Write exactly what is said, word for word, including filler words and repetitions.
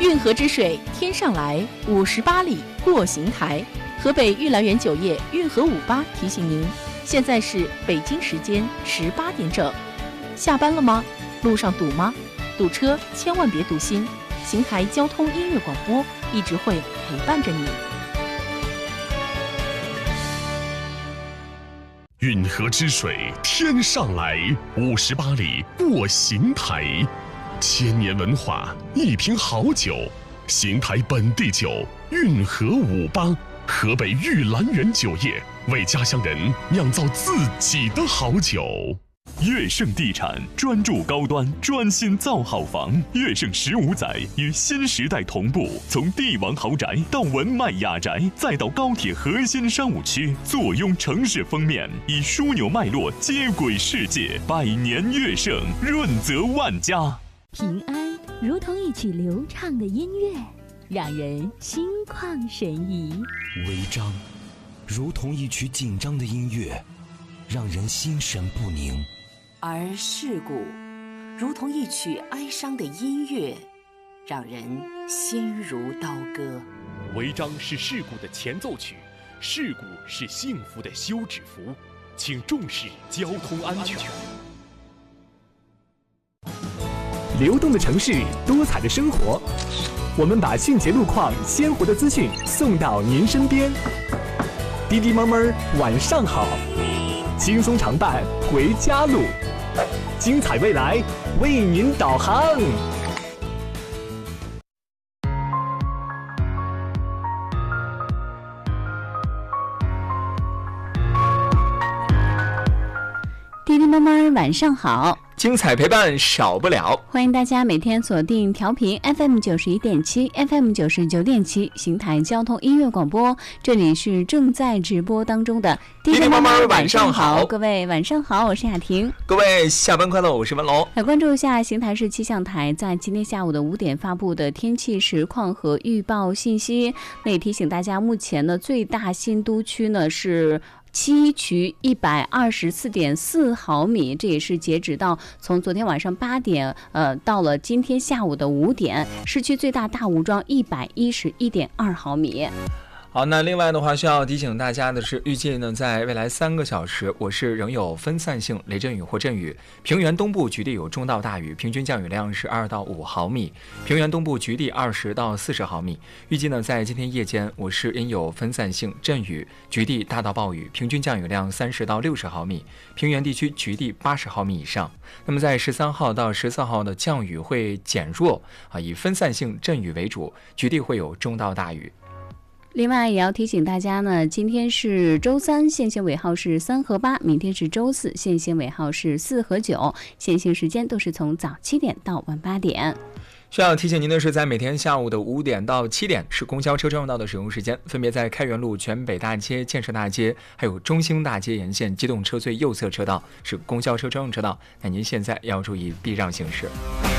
运河之水天上来，五十八里过邢台。河北玉兰园酒业运河五八提醒您，现在是北京时间十八点整。下班了吗？路上堵吗？堵车千万别堵心，邢台交通音乐广播一直会陪伴着你。 运河之水天上来，五十八里过邢台。千年文化，一瓶好酒，邢台本地酒运河五八，河北玉兰园酒业为家乡人酿造自己的好酒。 悦盛地产专注高端，专心造好房。悦盛十五载与新时代同步，从帝王豪宅到文迈雅宅，再到高铁核心商务区，坐拥城市封面，以枢纽脉络接轨世界。百年悦盛，润泽万家。 平安如同一曲流畅的音乐，让人心旷神怡； 违章如同一曲紧张的音乐，让人心神不宁； 而事故如同一曲哀伤的音乐，让人心如刀割。 违章是事故的前奏曲，事故是幸福的休止符，请重视交通安全。 流动的城市，多彩的生活，我们把迅捷路况、鲜活的资讯送到您身边。滴滴妈妈晚上好，轻松常伴回家路，精彩未来为您导航。 滴滴妈妈晚上好， 精彩陪伴少不了， 欢迎大家每天锁定调频 F M 九十一点七 F M 九十九点七邢台交通音乐广播，这里是正在直播当中的滴滴妈妈晚上好， 各位晚上好，我是雅婷， 各位下班快乐，我是文龙。 来关注一下邢台市气象台在今天下午的五点发布的天气实况和预报信息。那也提醒大家，目前呢最大新都区呢是七渠一百二十四点四毫米，这也是截止到从昨天晚上八点，呃，到了今天下午的五点，市区最大大吴庄一百一十一点二毫米。 好，那另外的话需要提醒大家的是，预计呢在未来三个小时，我市仍有分散性雷阵雨或阵雨，平原东部局地有中到大雨，平均降雨量是二到五毫米，平原东部局地二十到四十毫米。预计呢在今天夜间，我市应有分散性阵雨，局地大到暴雨，平均降雨量三十到六十毫米，平原地区局地八十毫米以上。那么在十三号到十四号的降雨会减弱啊，以分散性阵雨为主，局地会有中到大雨。 另外也要提醒大家呢，今天是周三，限行尾号是三和八；明天是周四，限行尾号是四和九，限行时间都是从早七点到晚八点。 需要提醒您的是，在每天下午的五点到七点是公交车专用道的使用时间，分别在开元路、全北大街、建设大街还有中兴大街沿线机动车最右侧车道是公交车专用车道，那您现在要注意避让行驶。